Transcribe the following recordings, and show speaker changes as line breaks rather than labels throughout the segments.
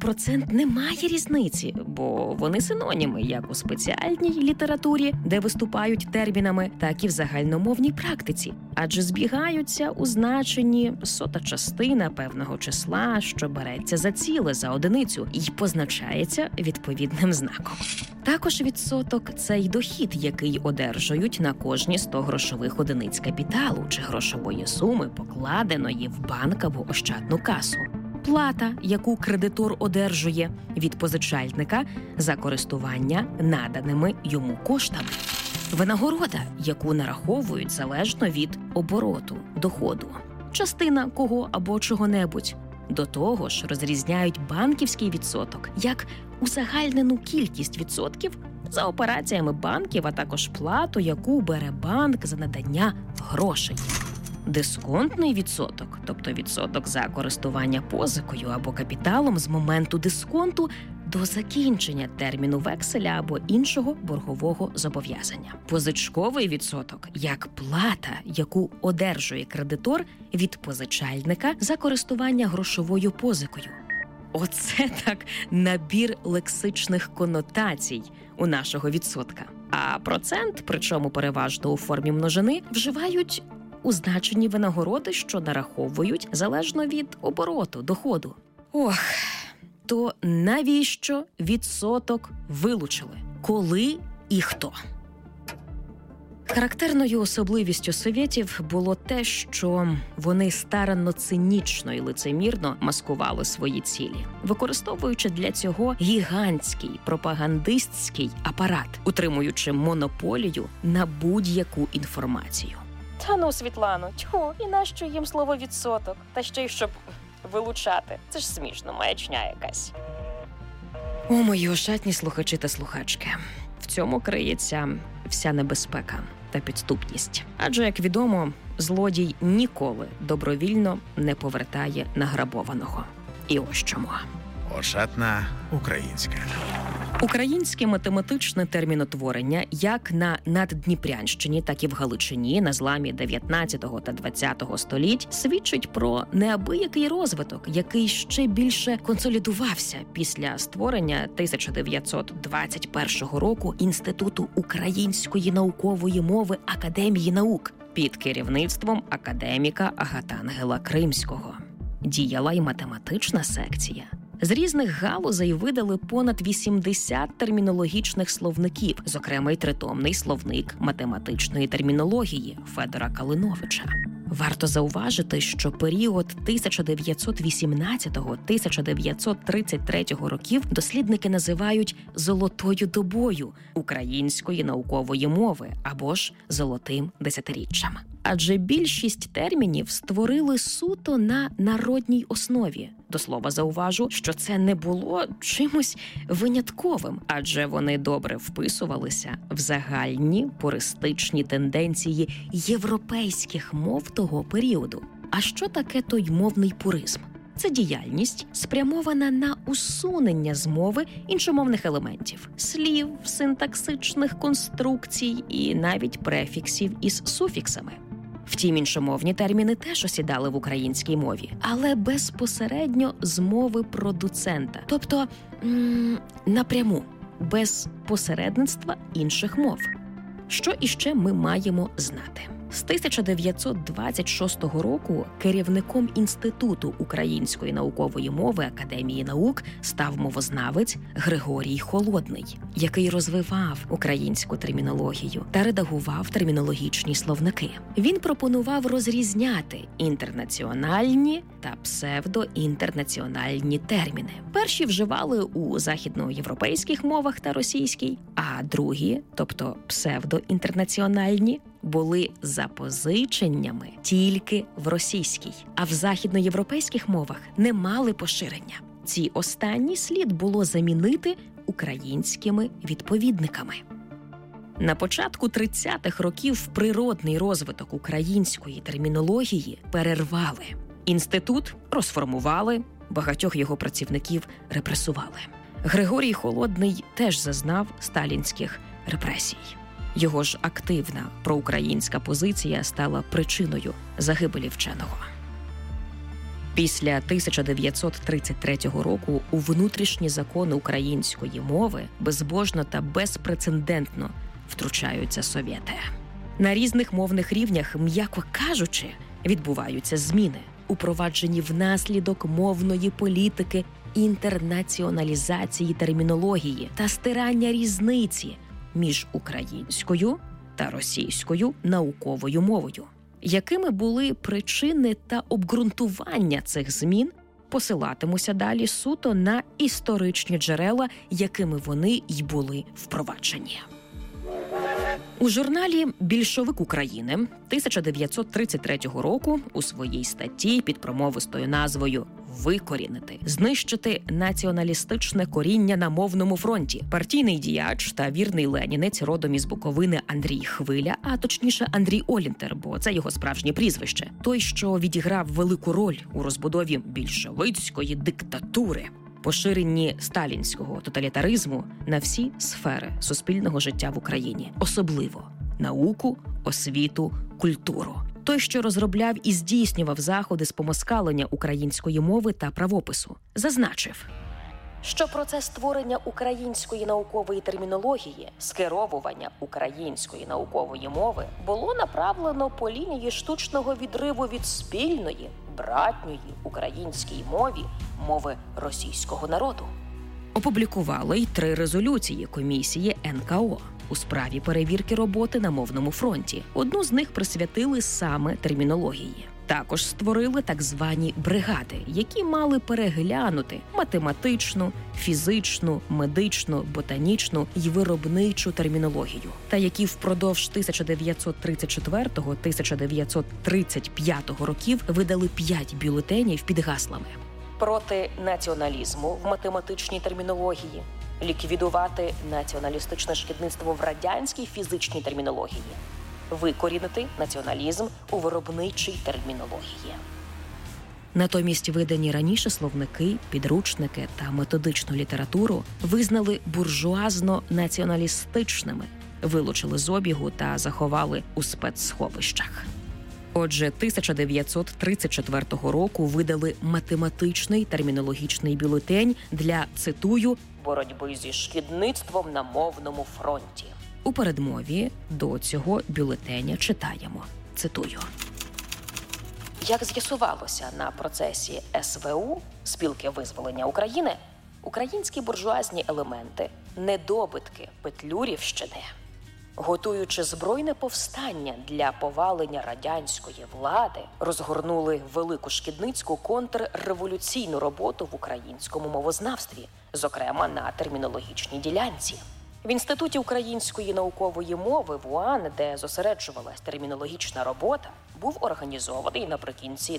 процент не має різниці, бо вони синоніми як у спеціальній літературі, де виступають термінами, так і в загальномовній практиці, адже збігаються у значенні сота частина певного числа, що береться за ціле, за одиницю, і позначається відповідним знаком. Також відсоток – це й дохід, який одержують на кожні 100 грошових одиниць капіталу чи грошової суми, покладеної в банк або ощадну касу. Плата, яку кредитор одержує від позичальника за користування наданими йому коштами. Винагорода, яку нараховують залежно від обороту, доходу. Частина кого або чого-небудь. До того ж, розрізняють банківський відсоток як узагальнену кількість відсотків за операціями банків, а також плату, яку бере банк за надання грошей. Дисконтний відсоток, тобто відсоток за користування позикою або капіталом з моменту дисконту до закінчення терміну векселя або іншого боргового зобов'язання. Позичковий відсоток як плата, яку одержує кредитор від позичальника за користування грошовою позикою. Оце так набір лексичних конотацій у нашого відсотка. А процент, причому переважно у формі множини, вживають у значенні винагороди, що нараховують залежно від обороту, доходу. То навіщо відсоток вилучили? Коли і хто? Характерною особливістю совєтів було те, що вони старанно цинічно і лицемірно маскували свої цілі, використовуючи для цього гігантський пропагандистський апарат, утримуючи монополію на будь-яку інформацію.
Та ну, Світлано, і нащо їм слово «відсоток»? Та ще й щоб вилучати. Це ж смішно, маячня якась.
О, мої ошатні слухачі та слухачки. В цьому криється вся небезпека та підступність. Адже, як відомо, злодій ніколи добровільно не повертає награбованого. І ось чому.
Ошатна українська.
Українське математичне термінотворення як на Наддніпрянщині, так і в Галичині на зламі 19 та 20 століть свідчить про неабиякий розвиток, який ще більше консолідувався після створення 1921 року Інституту української наукової мови Академії наук під керівництвом академіка Агатангела Кримського. Діяла й математична секція. З різних галузей видали понад 80 термінологічних словників, зокрема й тритомний словник математичної термінології Федора Калиновича. Варто зауважити, що період 1918-1933 років дослідники називають «золотою добою» української наукової мови або ж «золотим десятиріччям». Адже більшість термінів створили суто на народній основі. До слова зауважу, що це не було чимось винятковим, адже вони добре вписувалися в загальні пуристичні тенденції європейських мов того періоду. А що таке той мовний пуризм? Це діяльність, спрямована на усунення з мови іншомовних елементів, слів, синтаксичних конструкцій і навіть префіксів із суфіксами. Втім, іншомовні терміни теж осідали в українській мові, але безпосередньо з мови продуцента, тобто напряму, без посередництва інших мов. Що іще ми маємо знати? З 1926 року керівником Інституту української наукової мови Академії наук став мовознавець Григорій Холодний, який розвивав українську термінологію та редагував термінологічні словники. Він пропонував розрізняти інтернаціональні та псевдоінтернаціональні терміни. Перші вживали у західноєвропейських мовах та російській, а другі, тобто псевдоінтернаціональні, були запозиченнями тільки в російській, а в західноєвропейських мовах не мали поширення. Ці останні слід було замінити українськими відповідниками. На початку 30-х років природний розвиток української термінології перервали. Інститут розформували, багатьох його працівників репресували. Григорій Холодний теж зазнав сталінських репресій. Його ж активна проукраїнська позиція стала причиною загибелі вченого. Після 1933 року у внутрішні закони української мови безбожно та безпрецедентно втручаються совєти. На різних мовних рівнях, м'яко кажучи, відбуваються зміни, упроваджені внаслідок мовної політики, інтернаціоналізації термінології та стирання різниці між українською та російською науковою мовою. Якими були причини та обґрунтування цих змін, посилатимуся далі суто на історичні джерела, якими вони й були впроваджені. У журналі «Більшовик України» 1933 року у своїй статті під промовистою назвою «Викорінити, знищити націоналістичне коріння на мовному фронті» партійний діяч та вірний ленінець родом із Буковини Андрій Хвиля, а точніше Андрій Олінтер, бо це його справжнє прізвище, той, що відіграв велику роль у розбудові більшовицької диктатури, поширенні сталінського тоталітаризму на всі сфери суспільного життя в Україні, особливо науку, освіту, культуру. Той, що розробляв і здійснював заходи з помоскалення української мови та правопису, зазначив,
що процес створення української наукової термінології, скеровування української наукової мови було направлено по лінії штучного відриву від спільної, братньої українській мові, мови російського народу.
Опублікували й 3 резолюції комісії НКО у справі перевірки роботи на мовному фронті. Одну з них присвятили саме термінології. Також створили так звані бригади, які мали переглянути математичну, фізичну, медичну, ботанічну й виробничу термінологію, та які впродовж 1934-1935 років видали 5 бюлетенів під гаслами:
проти націоналізму в математичній термінології, ліквідувати націоналістичне шкідництво в радянській фізичній термінології, викорінити націоналізм у виробничій термінології.
Натомість видані раніше словники, підручники та методичну літературу визнали буржуазно-націоналістичними, вилучили з обігу та заховали у спецсховищах. Отже, 1934 року видали математичний термінологічний бюлетень для, цитую,
боротьби зі шкідництвом на мовному фронті.
У передмові до цього бюлетеня читаємо, цитую.
Як з'ясувалося на процесі СВУ, Спілки визволення України, українські буржуазні елементи, недобитки Петлюрівщини, готуючи збройне повстання для повалення радянської влади, розгорнули велику шкідницьку контрреволюційну роботу в українському мовознавстві, зокрема на термінологічній ділянці. В Інституті української наукової мови в УАН, де зосереджувалась термінологічна робота, був організований наприкінці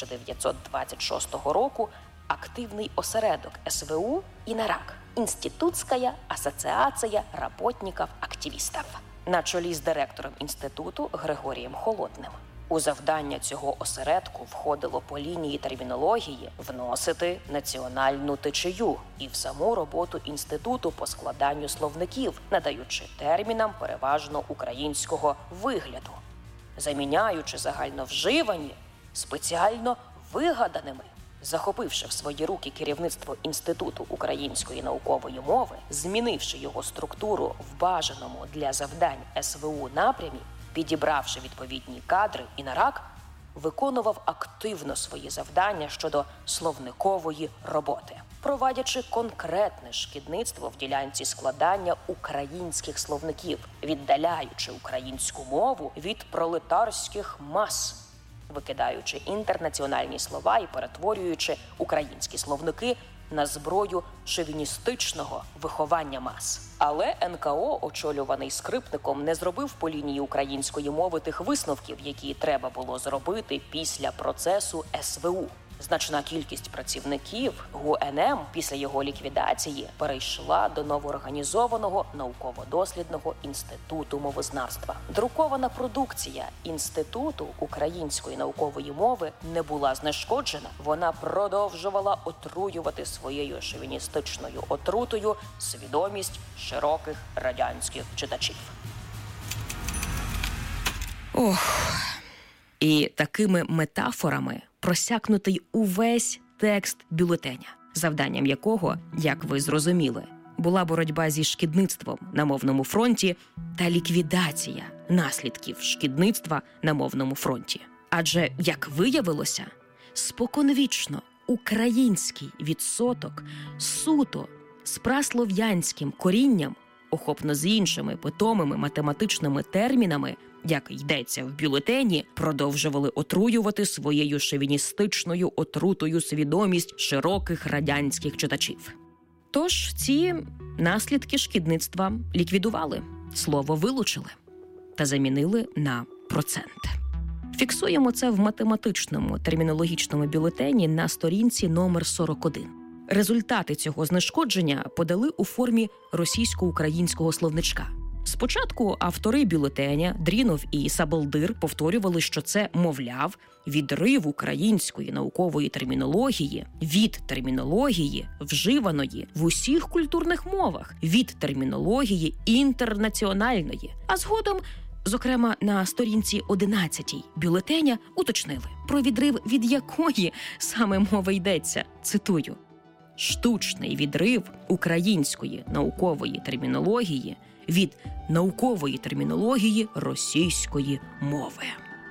1926 року активний осередок СВУ «Інарак» – Інститутська асоціація работників-активістів, на чолі з директором інституту Григорієм Холодним. У завдання цього осередку входило по лінії термінології вносити національну течію і в саму роботу інституту по складанню словників, надаючи термінам переважно українського вигляду, заміняючи загальновживані спеціально вигаданими. Захопивши в свої руки керівництво Інституту української наукової мови, змінивши його структуру в бажаному для завдань СВУ напрямі, підібравши відповідні кадри, «Інарак» виконував активно свої завдання щодо словникової роботи, провадячи конкретне шкідництво в ділянці складання українських словників, віддаляючи українську мову від пролетарських мас, викидаючи інтернаціональні слова і перетворюючи українські словники на зброю шовіністичного виховання мас. Але НКО, очолюваний Скрипником, не зробив по лінії української мови тих висновків, які треба було зробити після процесу СВУ. Значна кількість працівників ГУНМ після його ліквідації перейшла до новоорганізованого науково-дослідного інституту мовознавства. Друкована продукція Інституту української наукової мови не була знешкоджена. Вона продовжувала отруювати своєю шовіністичною отрутою свідомість широких радянських читачів.
І такими метафорами просякнутий увесь текст бюлетеня, завданням якого, як ви зрозуміли, була боротьба зі шкідництвом на мовному фронті та ліквідація наслідків шкідництва на мовному фронті. Адже, як виявилося, споконвічно український відсоток суто з праслов'янським корінням, охопно з іншими питомими математичними термінами, як йдеться в бюлетені, продовжували отруювати своєю шовіністичною отрутою свідомість широких радянських читачів. Тож ці наслідки шкідництва ліквідували, слово вилучили та замінили на процент. Фіксуємо це в математичному термінологічному бюлетені на сторінці номер 41. Результати цього знешкодження подали у формі російсько-українського словничка. Спочатку автори бюлетеня Дрінов і Сабалдир повторювали, що це, мовляв, відрив української наукової термінології від термінології, вживаної в усіх культурних мовах, від термінології інтернаціональної. А згодом, зокрема на сторінці 11 бюлетеня, уточнили, про відрив від якої саме мови йдеться. Цитую: «Штучний відрив української наукової термінології від наукової термінології російської мови».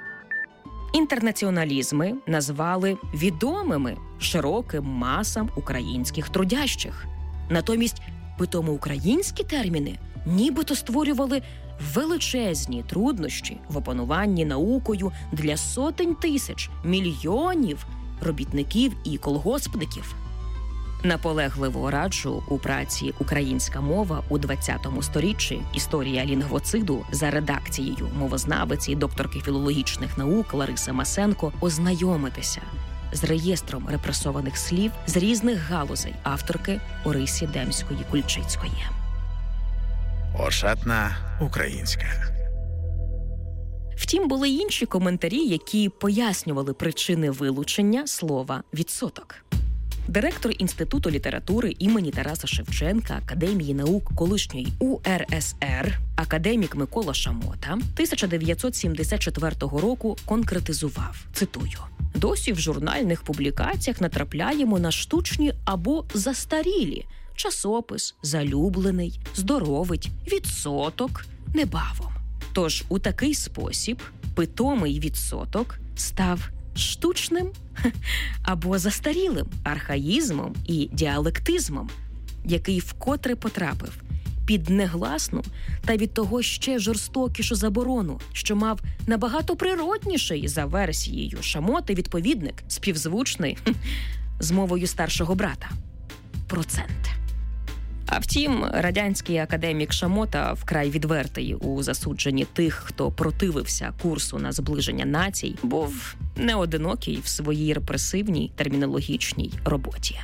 Інтернаціоналізми назвали відомими широким масам українських трудящих. Натомість питомо-українські терміни нібито створювали величезні труднощі в опануванні наукою для сотень тисяч, мільйонів робітників і колгоспників. Наполегливо раджу у праці «Українська мова у ХХ сторіччі. Історія лінгвоциду» за редакцією мовознавиці, докторки філологічних наук Лариси Масенко ознайомитися з реєстром репресованих слів з різних галузей авторки Орисі Демської-Кульчицької.
Ошатна українська.
Втім, були інші коментарі, які пояснювали причини вилучення слова «відсоток». Директор Інституту літератури імені Тараса Шевченка Академії наук колишньої УРСР, академік Микола Шамота, 1974 року конкретизував, цитую: «Досі в журнальних публікаціях натрапляємо на штучні або застарілі часопис, залюблений, здоровить, відсоток, небавом». Тож у такий спосіб питомий відсоток став штучним або застарілим архаїзмом і діалектизмом, який вкотре потрапив під негласну та від того ще жорстокішу заборону, що мав набагато природніший за версією Шамоти відповідник, співзвучний з мовою старшого брата – процент. А втім, радянський академік Шамота вкрай відвертий у засудженні тих, хто противився курсу на зближення націй, був неодинокий в своїй репресивній термінологічній роботі.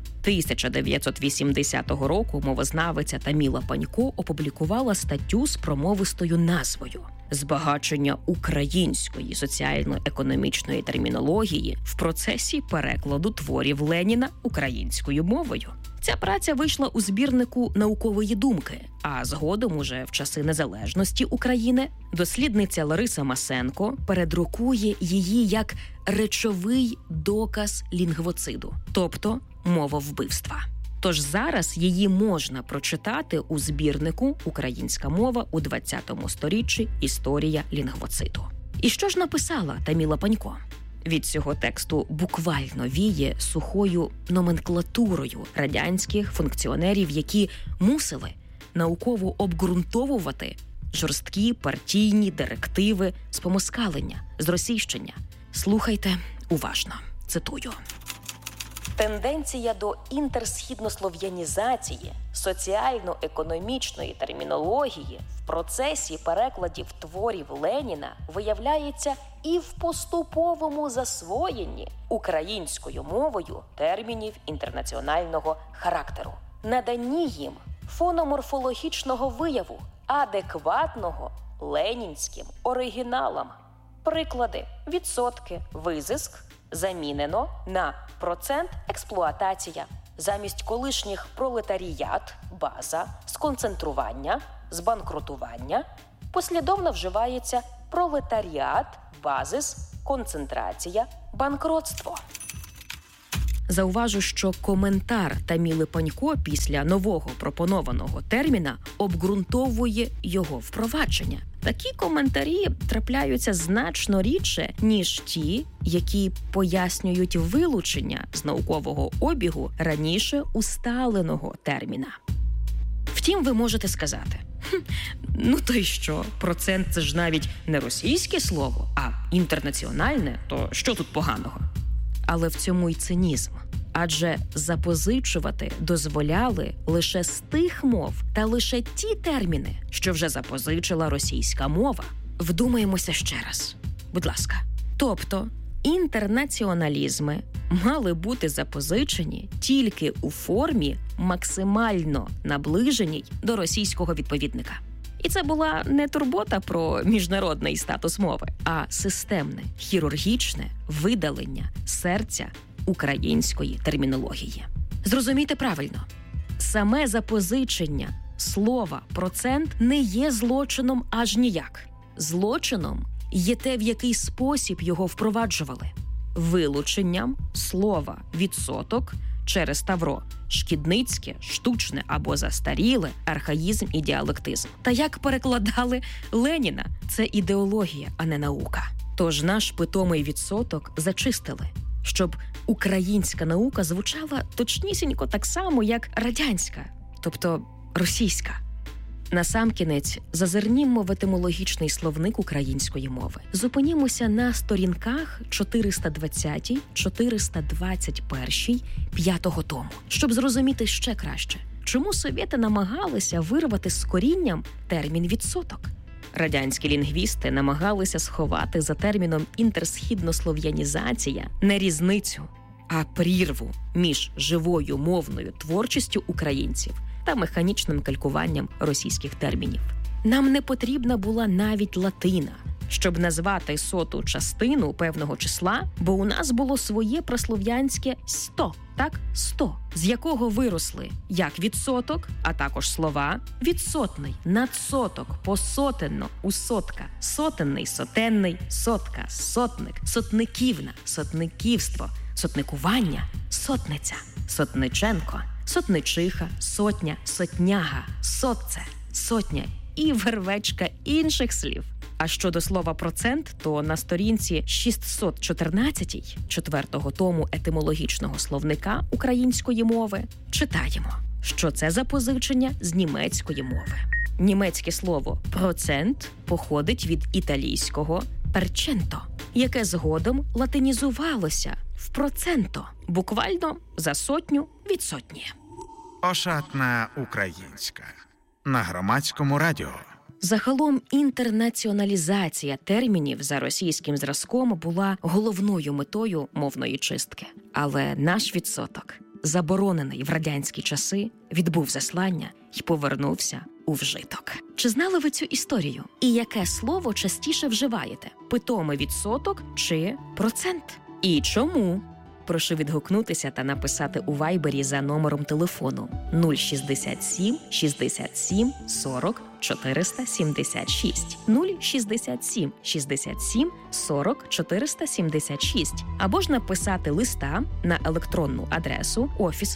1980 року мовознавиця Таміла Панько опублікувала статтю з промовистою назвою «Збагачення української соціально-економічної термінології в процесі перекладу творів Леніна українською мовою». Ця праця вийшла у збірнику «Наукової думки», а згодом уже в часи незалежності України дослідниця Лариса Масенко передрукує її як речовий доказ лінгвоциду, тобто мововбивства. Тож зараз її можна прочитати у збірнику «Українська мова у ХХ сторіччі. Історія лінгвоциду». І що ж написала Таміла Панько? Від цього тексту буквально віє сухою номенклатурою радянських функціонерів, які мусили науково обґрунтовувати жорсткі партійні директиви з помоскалення, зросійщення. Слухайте уважно. Цитую.
Тенденція до інтерсхіднослов'янізації соціально-економічної термінології в процесі перекладів творів Леніна виявляється і в поступовому засвоєнні українською мовою термінів інтернаціонального характеру, наданні їм фономорфологічного вияву, адекватного ленінським оригіналам. Приклади: відсотки, визиск замінено на процент експлуатація. Замість колишніх пролетаріат, база, сконцентрування, збанкрутування послідовно вживається пролетаріат, базис, концентрація, банкротство.
Зауважу, що коментар Таміли Панько після нового пропонованого терміна обґрунтовує його впровадження. Такі коментарі трапляються значно рідше, ніж ті, які пояснюють вилучення з наукового обігу раніше усталеного терміна. Втім, ви можете сказати, ну то й що, процент – це ж навіть не російське слово, а інтернаціональне, то що тут поганого? Але в цьому й цинізм. Адже запозичувати дозволяли лише з тих мов та лише ті терміни, що вже запозичила російська мова. Вдумаємося ще раз. Будь ласка. Тобто, інтернаціоналізми мали бути запозичені тільки у формі максимально наближеній до російського відповідника. І це була не турбота про міжнародний статус мови, а системне, хірургічне видалення серця української термінології. Зрозумійте правильно, саме запозичення слова «процент» не є злочином аж ніяк. Злочином є те, в який спосіб його впроваджували. Вилученням слова «відсоток» через тавро шкідницьке, штучне або застаріле, архаїзм і діалектизм. Та як перекладали Леніна, це ідеологія, а не наука. Тож наш питомий відсоток зачистили, щоб українська наука звучала точнісінько так само, як радянська, тобто російська. Насамкінець зазирнімо в етимологічний словник української мови. Зупинімося на сторінках 420-421 5-го тому, щоб зрозуміти ще краще, чому совєти намагалися вирвати з корінням термін «відсоток». Радянські лінгвісти намагалися сховати за терміном «інтерсхіднослов'янізація» не різницю, а прірву між живою мовною творчістю українців та механічним калькуванням російських термінів. Нам не потрібна була навіть латина, щоб назвати 100-ту частину певного числа, бо у нас було своє прослов'янське 100, так? 100, з якого виросли як відсоток, а також слова відсотний, надсоток, посотенно, усотка, сотенний, сотенний, сотка, сотник, сотниківна, сотниківство, сотникування, сотниця, сотниченко, сотничиха, сотня, сотняга, сотце, сотня і вервечка інших слів. А щодо слова «процент», то на сторінці 614 4-го тому етимологічного словника української мови читаємо, що це запозичення з німецької мови. Німецьке слово «процент» походить від італійського «перченто», яке згодом латинізувалося в «проценто», буквально за сотню від сотні.
Ошатна українська. На Громадському радіо.
Загалом інтернаціоналізація термінів за російським зразком була головною метою мовної чистки. Але наш відсоток, заборонений в радянські часи, відбув заслання і повернувся у вжиток. Чи знали ви цю історію? І яке слово частіше вживаєте? Питомий відсоток чи процент? І чому? Прошу відгукнутися та написати у Вайбері за номером телефону 067 67 40 476 067 67 40 476 або ж написати листа на електронну адресу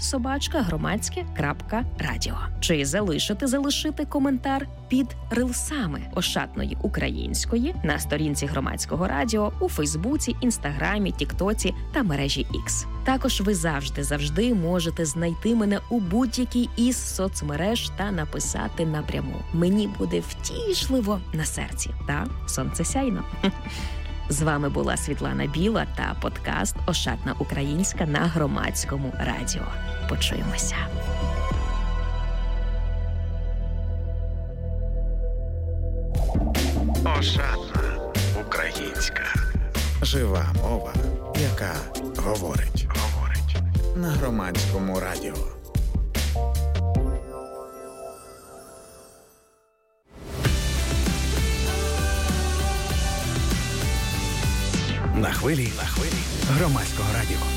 office@громадське.радіо. Чи залишити коментар під рилсами Ошатної української на сторінці Громадського радіо у Фейсбуці, Інстаграмі, Тіктоці та мережі X. Також ви завжди можете знайти мене у будь-якій із соцмереж та написати напряму. Мені буде втішливо на серці та сонцесяйно. З вами була Світлана Біла та подкаст «Ошатна українська» на Громадському радіо. Почуємося.
Ошатна українська. Жива мова, яка говорить. На Громадському радіо. На хвилі Громадського радіо.